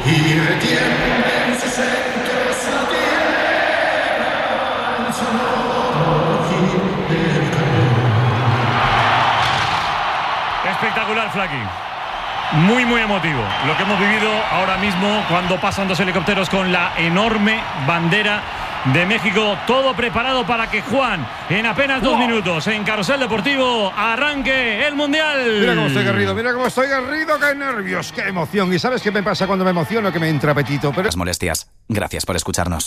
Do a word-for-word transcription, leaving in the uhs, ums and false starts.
y retiene en sus centros la tierra, el sonoro rugir del canón. Espectacular, Flaky. Muy, muy emotivo lo que hemos vivido ahora mismo cuando pasan dos helicópteros con la enorme bandera de México. Todo preparado para que Juan, en apenas dos wow. minutos, en Carrusel Deportivo, arranque el Mundial. Mira cómo estoy garrido, mira cómo estoy garrido, qué nervios, qué emoción. ¿Y sabes qué me pasa cuando me emociono? Que me entra apetito. Pero... Las molestias. Gracias por escucharnos.